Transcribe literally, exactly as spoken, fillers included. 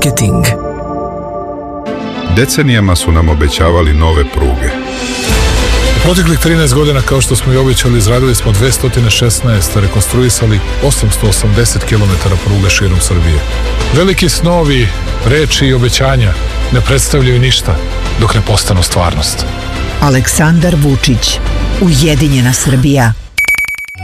Marketing. Decenijama su nam obećavali nove pruge. U proteklih trinaest godina, kao što smo i obećali, izradili smo dvesta šesnaest, rekonstruisali osamsto osamdeset kilometara pruge širom Srbije. Veliki snovi, reči i obećanja ne predstavljaju ništa dok ne postanu stvarnost. Aleksandar Vučić, Ujedinjena Srbija.